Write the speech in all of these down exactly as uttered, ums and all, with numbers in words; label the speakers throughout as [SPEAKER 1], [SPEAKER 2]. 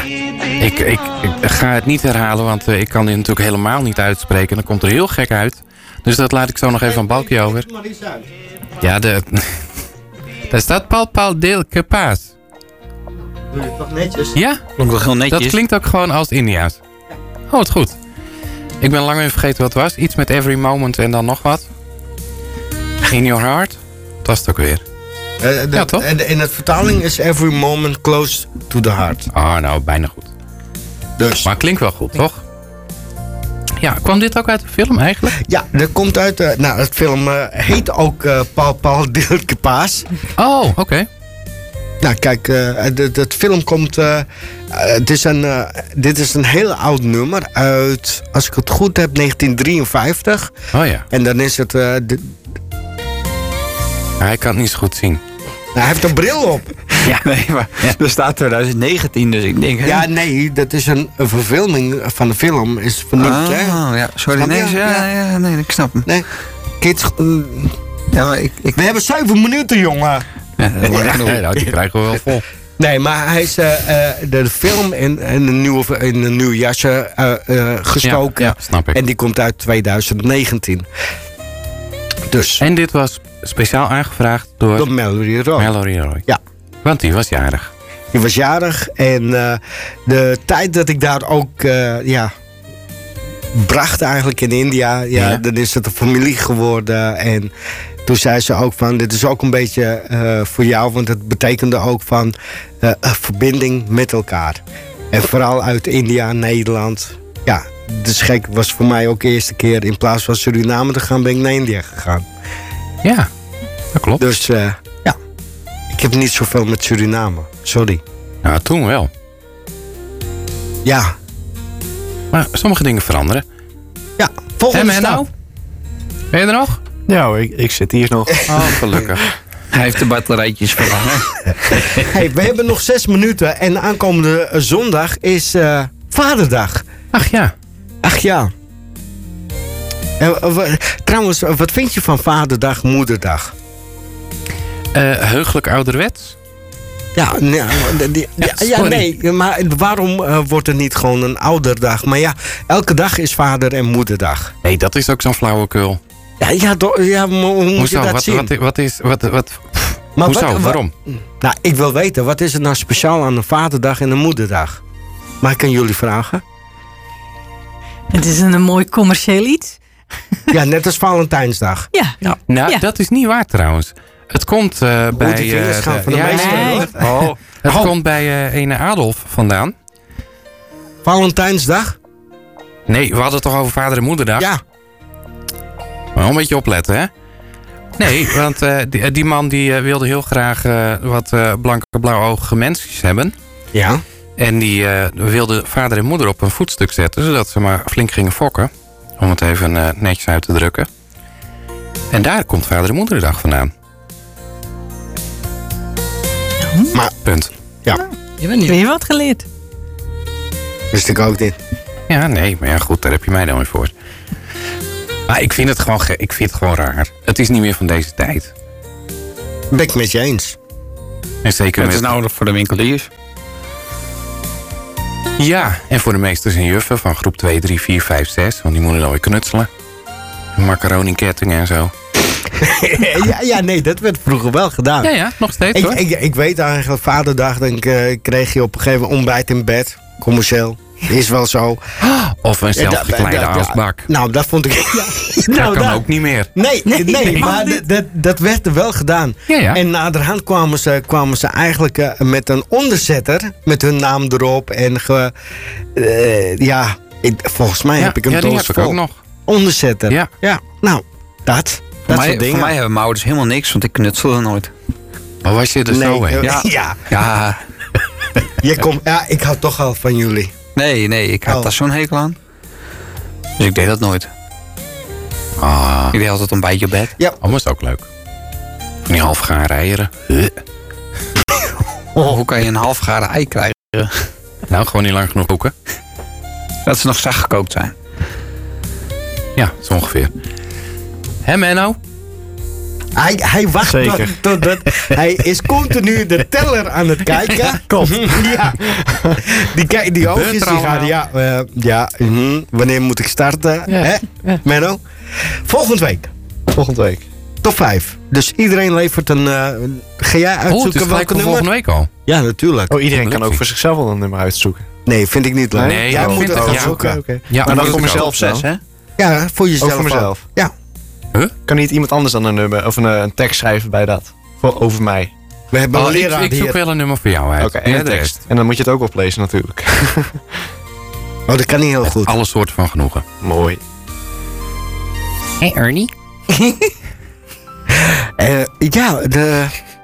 [SPEAKER 1] Ik, ik, ik ga het niet herhalen, want uh, ik kan dit natuurlijk helemaal niet uitspreken. Dan komt er heel gek uit. Dus dat laat ik zo nog even een balkje over. Ja, de... Daar staat Pal Pal del Capaz.
[SPEAKER 2] Doe je toch netjes?
[SPEAKER 1] Ja,
[SPEAKER 3] Klonk wel heel netjes.
[SPEAKER 1] dat klinkt ook gewoon als Indiaas. Oh, wat goed. Ik ben lang even vergeten wat het was. Iets met every moment en dan nog wat. In your heart. Dat was het ook weer.
[SPEAKER 2] Uh, de,
[SPEAKER 1] Ja, toch?
[SPEAKER 2] En in het vertaling is every moment close to the heart.
[SPEAKER 1] Ah, oh, nou, bijna goed.
[SPEAKER 2] Dus.
[SPEAKER 1] Maar het klinkt wel goed, toch? Ja, kwam dit ook uit de film eigenlijk?
[SPEAKER 2] Ja, dat komt uit... Uh, nou, het film uh, heet ook uh, Pal Pal del Capaz.
[SPEAKER 1] Oh, oké. Okay.
[SPEAKER 2] Nou, kijk, uh, het film komt... Uh, uh, het is een, uh, dit is een heel oud nummer uit, als ik het goed heb, negentien drieënvijftig.
[SPEAKER 1] Oh ja.
[SPEAKER 2] En dan is het... Uh, de...
[SPEAKER 1] Hij kan het niet zo goed zien.
[SPEAKER 2] Nou, hij heeft een bril op.
[SPEAKER 3] Ja, nee, maar ja. Er staat twintig negentien, dus ik denk... Hè?
[SPEAKER 2] Ja, nee, dat is een, een verfilming van de film. Is vernieuwd,
[SPEAKER 3] oh,
[SPEAKER 2] hè?
[SPEAKER 3] ja, sorry, nee, ja, ja, ja, nee, ik snap hem.
[SPEAKER 2] Nee, kids... Uh,
[SPEAKER 3] ja, maar ik, ik...
[SPEAKER 2] We hebben zeven minuten, jongen.
[SPEAKER 3] Ja, dat wordt
[SPEAKER 1] ja,
[SPEAKER 3] genoeg.
[SPEAKER 1] nee, nou, die krijgen we wel vol.
[SPEAKER 2] Nee, maar hij is uh, uh, de film in, in, een nieuwe, in een nieuw jasje uh, uh, gestoken.
[SPEAKER 1] Ja, ja, snap ik.
[SPEAKER 2] En die komt uit twintig negentien. Dus.
[SPEAKER 1] En dit was speciaal aangevraagd door...
[SPEAKER 2] Door Mallory Roy.
[SPEAKER 1] Mallory Roy.
[SPEAKER 2] Ja.
[SPEAKER 1] Want die was jarig.
[SPEAKER 2] Die was jarig. En uh, de tijd dat ik daar ook... Uh, ja, bracht eigenlijk in India. Ja,
[SPEAKER 1] Ja.
[SPEAKER 2] Dan is het een familie geworden. En toen zei ze ook van... Dit is ook een beetje uh, voor jou. Want het betekende ook van... Uh, een verbinding met elkaar. En vooral uit India, Nederland. Ja, dus gek was voor mij ook de eerste keer... in plaats van Suriname te gaan, ben ik naar India gegaan.
[SPEAKER 1] Ja, dat klopt.
[SPEAKER 2] Dus uh, ja, ik heb niet zoveel met Suriname. Sorry.
[SPEAKER 1] Nou, toen wel.
[SPEAKER 2] Ja.
[SPEAKER 1] Maar sommige dingen veranderen.
[SPEAKER 2] Ja, volgende
[SPEAKER 1] En
[SPEAKER 2] stap.
[SPEAKER 1] nou? Ben je er nog?
[SPEAKER 4] Ja hoor, ik, ik zit hier nog.
[SPEAKER 1] Oh, gelukkig.
[SPEAKER 3] Hij heeft de batterijtjes vervangen.
[SPEAKER 2] Hey, we hebben nog zes minuten en aankomende zondag is uh, Vaderdag.
[SPEAKER 1] Ach ja.
[SPEAKER 2] Ach ja. En, uh, w- trouwens, wat vind je van Vaderdag, Moederdag?
[SPEAKER 1] Uh, heugelijk ouderwets?
[SPEAKER 2] Ja, nee, ja, die- ja, ja,
[SPEAKER 1] sorry.
[SPEAKER 2] nee, maar waarom uh, wordt er niet gewoon een ouderdag? Maar ja, elke dag is Vader- en Moederdag.
[SPEAKER 1] Nee, dat is ook zo'n flauwekul.
[SPEAKER 2] Ja, ja, do- ja maar hoe moet
[SPEAKER 1] Hoezo?
[SPEAKER 2] je dat
[SPEAKER 1] Wat,
[SPEAKER 2] zien?
[SPEAKER 1] wat, wat is... Wat, wat, pff,
[SPEAKER 2] Maar
[SPEAKER 1] hoezo?
[SPEAKER 2] wat- wa-
[SPEAKER 1] Waarom?
[SPEAKER 2] Nou, ik wil weten, wat is er nou speciaal aan een Vaderdag en een Moederdag? Maar ik kan jullie vragen?
[SPEAKER 5] Het is een, een mooi commercieel iets.
[SPEAKER 2] Ja, net als Valentijnsdag.
[SPEAKER 5] Ja.
[SPEAKER 1] Ja. Nou,
[SPEAKER 5] Ja.
[SPEAKER 1] dat is niet waar trouwens. Het komt uh, bij...
[SPEAKER 2] die vingers
[SPEAKER 1] uh,
[SPEAKER 2] gaan van de
[SPEAKER 1] ja,
[SPEAKER 2] meeste,
[SPEAKER 1] nee,
[SPEAKER 2] hoor.
[SPEAKER 1] het, oh, het
[SPEAKER 2] Oh.
[SPEAKER 1] komt bij uh, ene Adolf vandaan.
[SPEAKER 2] Valentijnsdag?
[SPEAKER 1] Nee, we hadden het toch over vader en moederdag?
[SPEAKER 2] Ja.
[SPEAKER 1] Maar wel een beetje opletten, hè? Nee, want uh, die, die man die uh, wilde heel graag uh, wat uh, blanke, blauwogige mensjes hebben.
[SPEAKER 2] Ja.
[SPEAKER 1] En die uh, wilde vader en moeder op een voetstuk zetten, zodat ze maar flink gingen fokken. Om het even uh, netjes uit te drukken. En daar komt vader en moederdag vandaan.
[SPEAKER 2] Maar,
[SPEAKER 1] Punt.
[SPEAKER 2] ja,
[SPEAKER 5] Je bent niet weer wat geleerd.
[SPEAKER 2] wist ik ook niet.
[SPEAKER 1] Ja, nee, maar ja, goed, daar heb je mij dan weer voor. Maar ik vind het gewoon, ge- ik vind het gewoon raar. Het is niet meer van deze tijd.
[SPEAKER 2] Ben ik met je eens.
[SPEAKER 1] En zeker
[SPEAKER 3] Het is
[SPEAKER 1] met...
[SPEAKER 3] nodig voor de winkeliers.
[SPEAKER 1] Ja, en voor de meesters en juffen van groep twee, drie, vier, vijf, zes. Want die moeten dan weer knutselen. Macaroni-kettingen en zo.
[SPEAKER 2] ja, ja, nee, dat werd vroeger wel gedaan.
[SPEAKER 1] Ja, ja, nog steeds
[SPEAKER 2] Ik,
[SPEAKER 1] hoor.
[SPEAKER 2] ik, ik weet eigenlijk, Vaderdag, dan uh, kreeg je op een gegeven moment ontbijt in bed. Commercieel. Is wel zo.
[SPEAKER 1] Of een
[SPEAKER 2] Ja, da-
[SPEAKER 1] zelfgekleide
[SPEAKER 2] da- da-
[SPEAKER 1] asbak.
[SPEAKER 2] Nou, dat vond ik... Ja,
[SPEAKER 1] Dat
[SPEAKER 2] nou,
[SPEAKER 1] kan
[SPEAKER 2] dat-
[SPEAKER 1] ook niet meer.
[SPEAKER 2] Nee, nee,
[SPEAKER 5] nee,
[SPEAKER 2] maar
[SPEAKER 5] mag
[SPEAKER 2] d- dat, dat werd er wel gedaan.
[SPEAKER 1] Ja, ja.
[SPEAKER 2] En naderhand kwamen ze, kwamen ze eigenlijk uh, met een onderzetter. Met hun naam erop. En ge, uh, ja, ik, volgens mij
[SPEAKER 1] Ja,
[SPEAKER 2] heb ik een
[SPEAKER 1] ja, die
[SPEAKER 2] doos
[SPEAKER 1] heb ik
[SPEAKER 2] vol.
[SPEAKER 1] ook nog.
[SPEAKER 2] Onderzetter.
[SPEAKER 1] Ja.
[SPEAKER 2] ja. Nou, dat.
[SPEAKER 3] Voor
[SPEAKER 2] Dat
[SPEAKER 3] mij,
[SPEAKER 2] soort dingen.
[SPEAKER 3] voor mij hebben mijn ouders helemaal niks, want ik knutselde nooit.
[SPEAKER 1] Maar was je er
[SPEAKER 2] nee,
[SPEAKER 1] zo heen?
[SPEAKER 2] uh,
[SPEAKER 3] Ja.
[SPEAKER 2] ja.
[SPEAKER 3] Ja,
[SPEAKER 2] Je komt, ja, ik hou toch al van jullie.
[SPEAKER 3] nee, nee, ik had
[SPEAKER 2] Oh.
[SPEAKER 3] daar zo'n hekel aan. Dus ik deed dat nooit.
[SPEAKER 1] Ah,
[SPEAKER 3] Ik deed altijd een beetje op bed.
[SPEAKER 2] Ja.
[SPEAKER 1] oh, maar is ook leuk. Van die half gaan eieren. Huh.
[SPEAKER 3] Hoe kan je een half garen ei krijgen?
[SPEAKER 1] Nou, gewoon niet lang genoeg koken.
[SPEAKER 3] Dat ze nog zacht gekookt zijn.
[SPEAKER 1] Ja, zo ongeveer. Hé Menno?
[SPEAKER 2] Hij, hij wacht
[SPEAKER 4] Zeker.
[SPEAKER 2] tot, tot dat. Hij is continu de teller aan het kijken. Kom. Ja. Die, kijk- die oogjes die
[SPEAKER 1] allemaal.
[SPEAKER 2] gaan. Ja, eh, ja mhm. Wanneer moet ik starten?
[SPEAKER 5] Ja.
[SPEAKER 2] Hè?
[SPEAKER 5] Ja.
[SPEAKER 2] Menno? Volgende week.
[SPEAKER 4] Volgende week.
[SPEAKER 2] Top vijf. Dus iedereen levert een... eh, ga jij
[SPEAKER 1] Oh, het is
[SPEAKER 2] uitzoeken
[SPEAKER 1] gelijk
[SPEAKER 2] welke
[SPEAKER 1] voor
[SPEAKER 2] nummer?
[SPEAKER 1] volgende week al.
[SPEAKER 2] Ja, natuurlijk.
[SPEAKER 4] Oh, iedereen kan
[SPEAKER 1] Gelukkig.
[SPEAKER 4] ook voor zichzelf wel een nummer uitzoeken.
[SPEAKER 2] Nee, vind ik niet leuk.
[SPEAKER 1] Nee,
[SPEAKER 2] jij
[SPEAKER 1] dat
[SPEAKER 2] moet
[SPEAKER 1] vind
[SPEAKER 2] het
[SPEAKER 1] ik-
[SPEAKER 2] gaan
[SPEAKER 1] ja,
[SPEAKER 2] zoeken.
[SPEAKER 4] Oké, oké.
[SPEAKER 1] Ja,
[SPEAKER 4] Maar
[SPEAKER 1] maar
[SPEAKER 4] dan
[SPEAKER 1] dat
[SPEAKER 4] voor
[SPEAKER 1] is
[SPEAKER 4] mezelf
[SPEAKER 1] ook
[SPEAKER 4] zes, hè?
[SPEAKER 2] Ja, voor jezelf.
[SPEAKER 4] Ook voor mezelf.
[SPEAKER 2] Ja.
[SPEAKER 4] Kan niet iemand anders dan een nummer of een, eh, een tekst schrijven bij dat? Voor, over mij.
[SPEAKER 2] We hebben
[SPEAKER 1] Oh,
[SPEAKER 2] een
[SPEAKER 1] ik,
[SPEAKER 2] leraar
[SPEAKER 1] ik zoek
[SPEAKER 2] hier.
[SPEAKER 1] wel een nummer voor jou uit.
[SPEAKER 4] Oké, en
[SPEAKER 1] Ja,
[SPEAKER 4] een
[SPEAKER 1] de
[SPEAKER 4] tekst.
[SPEAKER 1] rest.
[SPEAKER 4] En dan moet je het ook oplezen natuurlijk.
[SPEAKER 2] Oh, dat kan niet heel goed.
[SPEAKER 1] Alle soorten van genoegen.
[SPEAKER 4] Mooi.
[SPEAKER 1] Hé hey Ernie.
[SPEAKER 2] Eh, ja, de...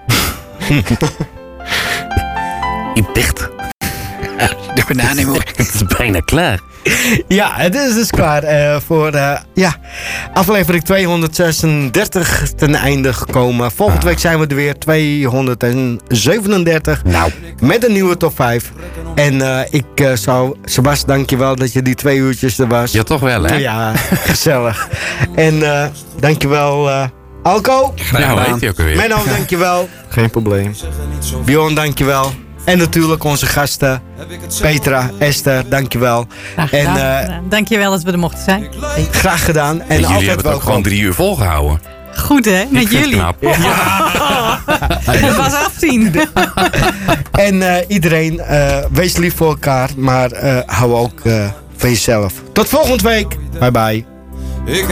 [SPEAKER 1] Je dicht.
[SPEAKER 3] De banaan in mijn-
[SPEAKER 1] Het is bijna klaar.
[SPEAKER 2] Ja, het is dus klaar eh, voor eh, ja, aflevering tweehonderdzesendertig ten einde gekomen. Volgende
[SPEAKER 1] Ah.
[SPEAKER 2] week zijn we er weer, tweehonderdzevenendertig.
[SPEAKER 1] Nou,
[SPEAKER 2] Met een nieuwe top vijf. En eh, ik eh, zou... Sebas, dankjewel dat je die twee uurtjes er was.
[SPEAKER 1] ja toch wel hè?
[SPEAKER 2] Ja, gezellig. En eh dankjewel uh, Alco.
[SPEAKER 1] Nou, hoe heet hij ook alweer?
[SPEAKER 2] Menno, dankjewel.
[SPEAKER 4] Geen probleem.
[SPEAKER 2] Bjorn, dankjewel. En natuurlijk onze gasten. Petra, Esther, dankjewel.
[SPEAKER 5] Graag
[SPEAKER 2] En,
[SPEAKER 5] gedaan.
[SPEAKER 2] eh,
[SPEAKER 5] Gedaan. Dankjewel dat we er mochten zijn.
[SPEAKER 2] Graag gedaan. En
[SPEAKER 1] En jullie
[SPEAKER 2] altijd
[SPEAKER 1] hebben het ook gewoon
[SPEAKER 2] welkom.
[SPEAKER 1] drie uur volgehouden.
[SPEAKER 5] Goed hè, met
[SPEAKER 1] Ik vind het
[SPEAKER 5] jullie.
[SPEAKER 1] knap.
[SPEAKER 5] Het was afzien.
[SPEAKER 2] En uh, iedereen, uh, wees lief voor elkaar. Maar uh, hou ook uh, van jezelf. Tot volgende week. Bye bye.
[SPEAKER 6] Ik